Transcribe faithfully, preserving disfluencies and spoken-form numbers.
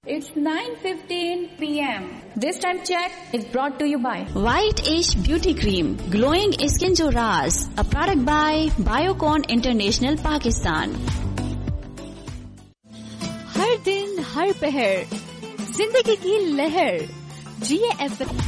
It's nine fifteen p m This time check is brought to you by White Ash Beauty Cream, glowing skin jo raaz, a product by Biocon International Pakistan. हर दिन हर पहर जिंदगी की लहर जी F